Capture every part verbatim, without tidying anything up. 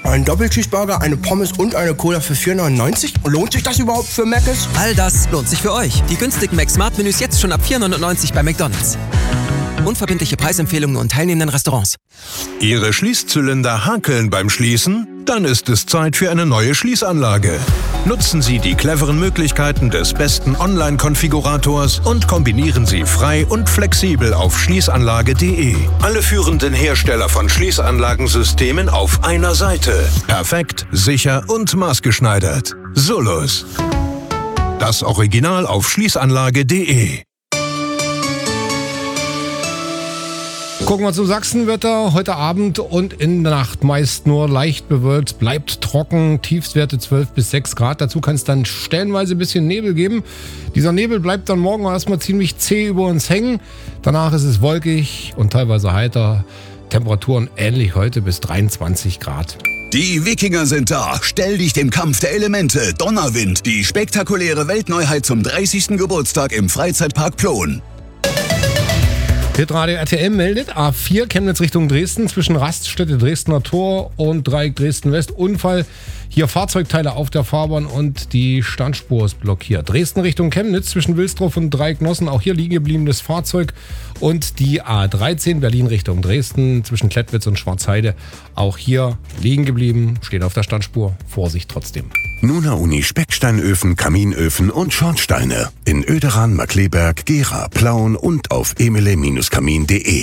Ein Doppelcheeseburger, eine Pommes und eine Cola für vier neunundneunzig? Lohnt sich das überhaupt für Mc's? All das lohnt sich für euch. Die günstigen Mac-Smart-Menüs jetzt schon ab vier neunundneunzig bei McDonald's. Unverbindliche Preisempfehlungen und teilnehmenden Restaurants. Ihre Schließzylinder hakeln beim Schließen? Dann ist es Zeit für eine neue Schließanlage. Nutzen Sie die cleveren Möglichkeiten des besten Online-Konfigurators und kombinieren Sie frei und flexibel auf schließanlage punkt de. Alle führenden Hersteller von Schließanlagensystemen auf einer Seite. Perfekt, sicher und maßgeschneidert. Solus. Das Original auf schließanlage punkt de. Gucken wir zum Sachsenwetter. Heute Abend und in der Nacht meist nur leicht bewölkt, bleibt trocken, Tiefstwerte zwölf bis sechs Grad. Dazu kann es dann stellenweise ein bisschen Nebel geben. Dieser Nebel bleibt dann morgen erstmal ziemlich zäh über uns hängen. Danach ist es wolkig und teilweise heiter. Temperaturen ähnlich heute bis dreiundzwanzig Grad. Die Wikinger sind da. Stell dich dem Kampf der Elemente. Donnerwind, die spektakuläre Weltneuheit zum dreißigsten Geburtstag im Freizeitpark Plon. Hitradio R T L meldet A vier Chemnitz Richtung Dresden zwischen Raststätte Dresdner Tor und Dreieck Dresden West. Unfall, hier Fahrzeugteile auf der Fahrbahn und die Standspur ist blockiert. Dresden Richtung Chemnitz zwischen Wilsdorf und Dreieck Nossen, auch hier liegen gebliebenes Fahrzeug. Und die A dreizehn Berlin Richtung Dresden zwischen Klettwitz und Schwarzheide, auch hier liegen geblieben, steht auf der Standspur. Vorsicht trotzdem. Nuna Uni Specksteinöfen, Kaminöfen und Schornsteine. In Oederan, Markleberg, Gera, Plauen und auf emile Kamin punkt de.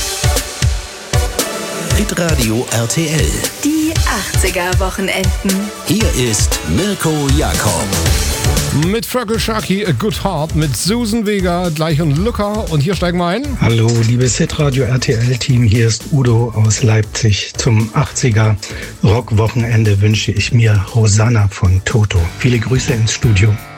Hitradio R T L. Die achtziger-Wochenenden. Hier ist Mirko Jakob. Mit Fröckel Sharky, A Good Heart, mit Susan Vega, gleich und Luca. Und hier steigen wir ein. Hallo, liebes Hitradio R T L-Team, hier ist Udo aus Leipzig. Zum achtziger-Rock-Wochenende wünsche ich mir Hosanna von Toto. Viele Grüße ins Studio.